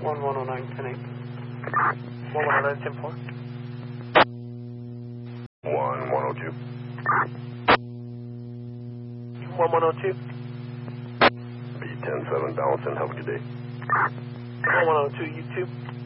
1109, 10-8. 1109, 10-4. 1102. 1102. B 10-7 balancing. Have a good day. 1102, you too.